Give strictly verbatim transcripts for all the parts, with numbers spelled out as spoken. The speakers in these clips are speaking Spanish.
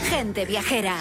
Gente Viajera.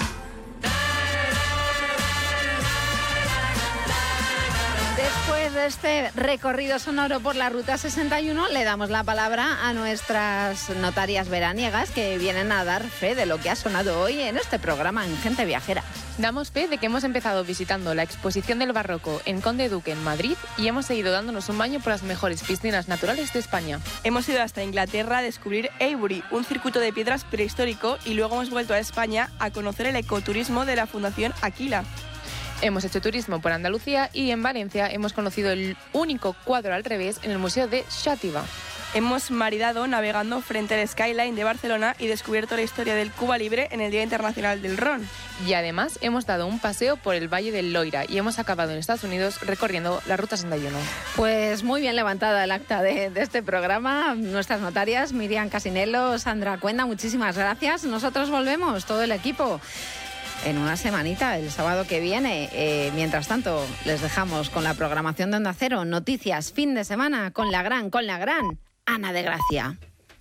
Después de este recorrido sonoro por la Ruta sesenta y uno, le damos la palabra a nuestras notarias veraniegas que vienen a dar fe de lo que ha sonado hoy en este programa en Gente Viajera. Damos fe de que hemos empezado visitando la exposición del barroco en Conde Duque en Madrid y hemos seguido dándonos un baño por las mejores piscinas naturales de España. Hemos ido hasta Inglaterra a descubrir Avebury, un circuito de piedras prehistórico, y luego hemos vuelto a España a conocer el ecoturismo de la Fundación Aquila. Hemos hecho turismo por Andalucía y en Valencia hemos conocido el único cuadro al revés en el Museo de Xàtiva. Hemos maridado navegando frente al skyline de Barcelona y descubierto la historia del Cuba Libre en el Día Internacional del Ron. Y además hemos dado un paseo por el Valle del Loira y hemos acabado en Estados Unidos recorriendo la Ruta sesenta y uno. Pues muy bien levantada el acta de, de este programa. Nuestras notarias, Miriam Casinello, Sandra Cuenda, muchísimas gracias. Nosotros volvemos, todo el equipo, en una semanita, el sábado que viene. Eh, mientras tanto, les dejamos con la programación de Onda Cero, noticias, fin de semana, con la gran, con la gran Ana de Gracia.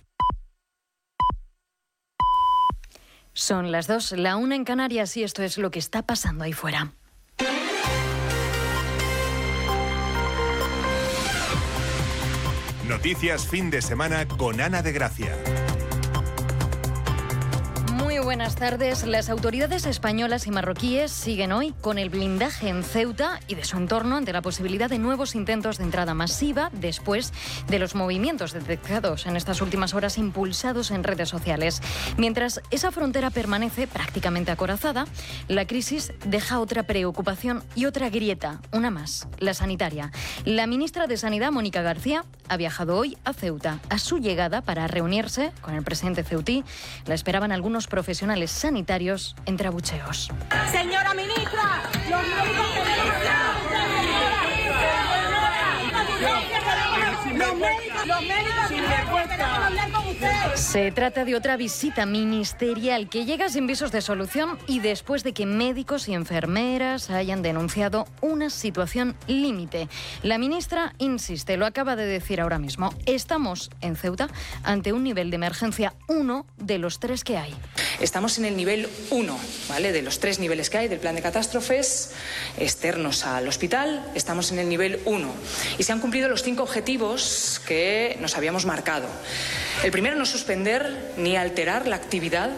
Son las dos, la una en Canarias, y esto es lo que está pasando ahí fuera. Noticias fin de semana con Ana de Gracia. Muy buenas tardes. Las autoridades españolas y marroquíes siguen hoy con el blindaje en Ceuta y de su entorno ante la posibilidad de nuevos intentos de entrada masiva después de los movimientos detectados en estas últimas horas impulsados en redes sociales. Mientras esa frontera permanece prácticamente acorazada, la crisis deja otra preocupación y otra grieta, una más, la sanitaria. La ministra de Sanidad, Mónica García, ha viajado hoy a Ceuta. A su llegada, para reunirse con el presidente ceutí, la esperaban algunos profesionales sanitarios entre abucheos. Señora ministra, los médicos tenemos los médicos, los médicos queremos hablar con usted. Se trata de otra visita ministerial que llega sin visos de solución y después de que médicos y enfermeras hayan denunciado una situación límite. La ministra insiste, lo acaba de decir ahora mismo, estamos en Ceuta ante un nivel de emergencia uno de los tres que hay. Estamos en el nivel uno, ¿vale? De los tres niveles que hay del plan de catástrofes externos al hospital, estamos en el nivel uno. Y se han cumplido los cinco objetivos que nos habíamos marcado. El primero, no suspender ni alterar la actividad